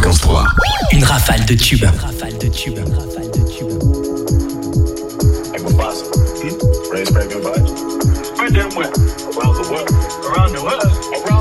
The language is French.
Fréquence 3. Une rafale de tubes. Like what Bossa? Spread good vibes. Spread them where? Around the world. Around the world. Around